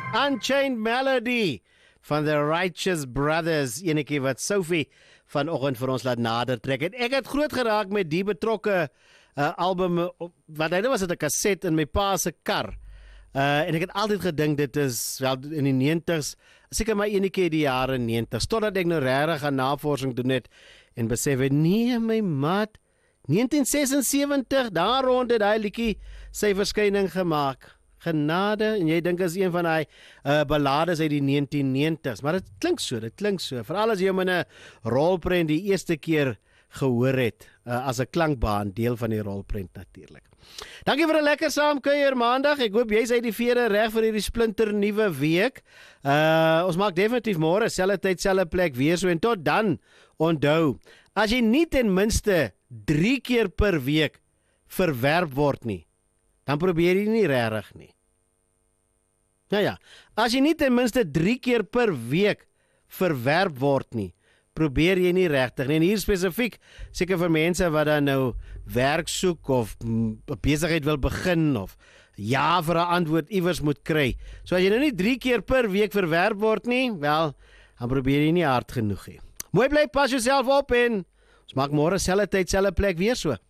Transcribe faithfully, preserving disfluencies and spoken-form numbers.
Unchained Melody van The Righteous Brothers, enetjie wat Sophie vanoggend vir ons laat nader trek. En ek het groot geraak met die betrokke uh, album, wat hy was het 'n kaset in my pa se kar. Uh, en ek het altyd gedink dit is wel in die negentig's, seker maar enetjie die jare negentig, totdat ek nou regtig aan navorsing doen het en besef het, nee my maat, negentien sesensewentig, daar rond het hy liedjie sy verskyning gemaak. Genade, en jy dink as een van die uh, ballades uit die negentien negentig's, maar dit klink so, dit klink so, veral as jy hom in 'n rolprent die eerste keer gehoor het, uh, as 'n klankbaan, deel van die rolprent natuurlik. Dankie vir 'n lekker saamkuier maandag, ek hoop jy's uit die vere reg vir hierdie splinter nuwe week. Uh, ons maak definitief môre, selfde tyd, selfde plek weer so, en tot dan, onthou, as jy nie ten minste drie keer per week verwerp word nie, dan probeer jy nie regtig nie. Nou ja, as jy nie ten minste drie keer per week verwerp word nie, probeer jy nie regtig nie. En hier spesifiek, seker vir mense wat dan nou werk soek of 'n besigheid wil begin of ja vir 'n antwoord iewers moet kry. So as jy nou nie drie keer per week verwerp word nie, wel, dan probeer jy nie hard genoeg nie. Mooi bly, pas jouself op en ons maak môre selfde tyd, selfde plek weer so.